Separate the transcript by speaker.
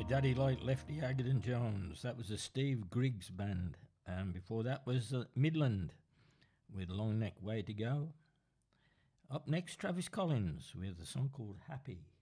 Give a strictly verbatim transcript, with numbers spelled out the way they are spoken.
Speaker 1: Daddy Light, Lefty Haggard and Jones. That was a Steve Griggs band. And before that was uh, Midland with Long Neck Way to Go. Up next, Travis Collins with a song called Happy.